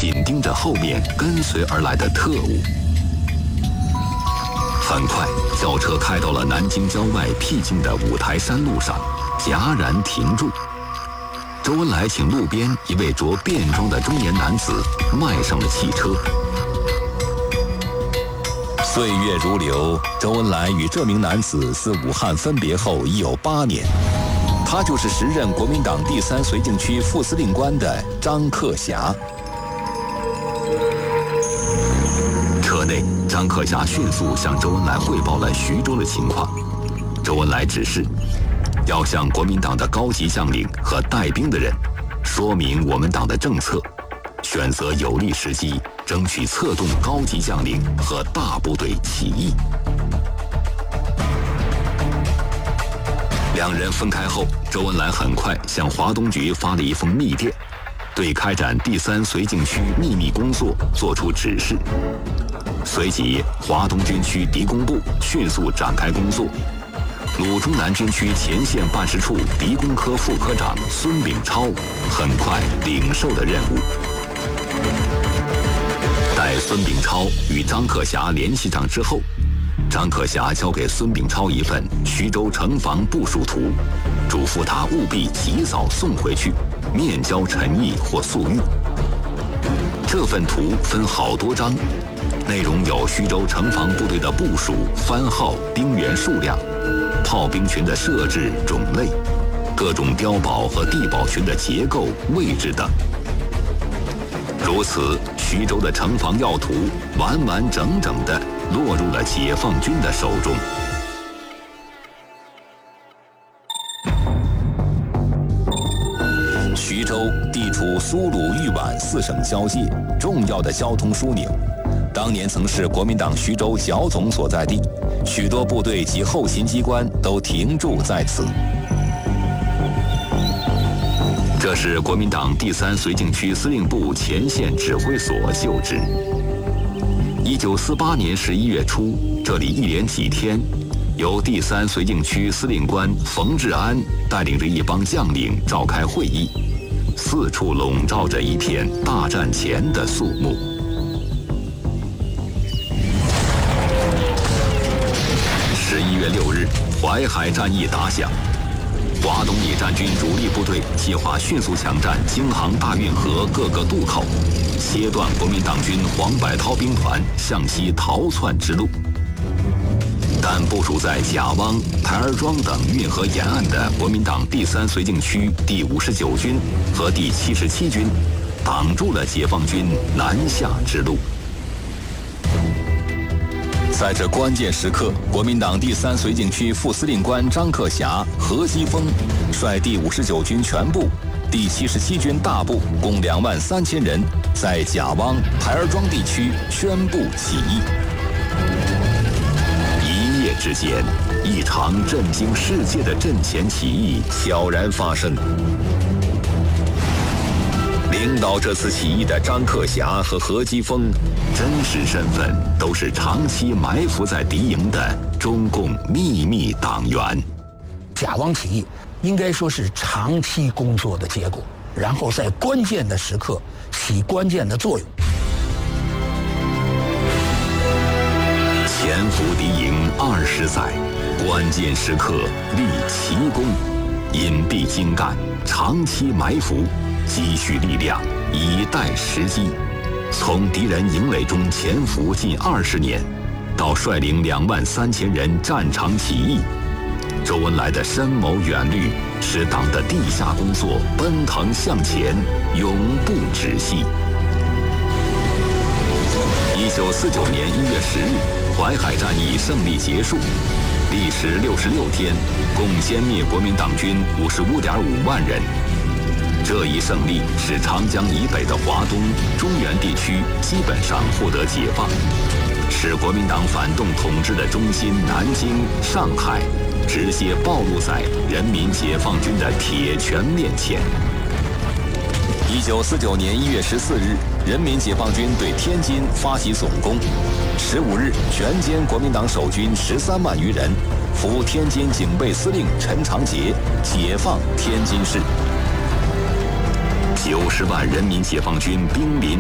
紧盯着后面跟随而来的特务。很快，轿车开到了南京郊外僻静的五台山路上，戛然停住。周恩来请路边一位着便装的中年男子迈上了汽车。岁月如流，周恩来与这名男子自武汉分别后已有8年。他就是时任国民党第3绥靖区副司令官的张克侠。车内，张克侠迅速向周恩来汇报了徐州的情况。周恩来指示，要向国民党的高级将领和带兵的人说明我们党的政策，选择有利时机，争取策动高级将领和大部队起义。两人分开后，周恩来很快向华东局发了一封密电，对开展第3绥靖区秘密工作作出指示。随即，华东军区敌工部迅速展开工作。鲁中南军区前线办事处敌工科副科长孙秉超很快领受了任务。待孙秉超与张克侠联系上之后，张克侠交给孙秉超一份徐州城防部署图，嘱咐他务必及早送回去，面交陈毅或粟裕。这份图分好多章，内容有徐州城防部队的部署、番号、兵员数量、炮兵群的设置、种类、各种碉堡和地堡群的结构、位置等。如此，徐州的城防要图完完整整地落入了解放军的手中。徐州地处苏鲁豫皖4省交界，重要的交通枢纽，当年曾是国民党徐州剿总所在地，许多部队及后勤机关都停驻在此。这是国民党第3绥靖区司令部前线指挥所旧址。1948年11月初，这里一连几天，由第3绥靖区司令官冯治安带领着一帮将领召开会议，四处笼罩着一片大战前的肃穆。11月6日，淮海战役打响。华东野战军主力部队计划迅速抢占京杭大运河各个渡口，切断国民党军黄百韬兵团向西逃窜之路。但部署在贾汪、台儿庄等运河沿岸的国民党第3绥靖区第59军和第77军，挡住了解放军南下之路。在这关键时刻，国民党第3绥靖区副司令官张克侠、何基沣率第59军全部、第77军大部共23000人，在贾汪、台儿庄地区宣布起义。一夜之间，一场震惊世界的阵前起义悄然发生。领导这次起义的张克侠和何基沣，真实身份都是长期埋伏在敌营的中共秘密党员。 贾汪起义应该说是长期工作的结果，然后在关键的时刻起关键的作用。 潜伏敌营20载，关键时刻立奇功，隐蔽精干，长期埋伏，积蓄力量，以待时机。从敌人营垒中潜伏近20年，到率领23000人战场起义，周恩来的深谋远虑使党的地下工作奔腾向前，永不止息。1949年1月10日，淮海战役胜利结束，历时66天，共歼灭国民党军55.5万人。这一胜利使长江以北的华东、中原地区基本上获得解放，使国民党反动统治的中心南京、上海直接暴露在人民解放军的铁拳面前。1949年1月14日，人民解放军对天津发起总攻，15日全歼国民党守军13万余人，俘天津警备司令陈长捷，解放天津市。90万人民解放军兵临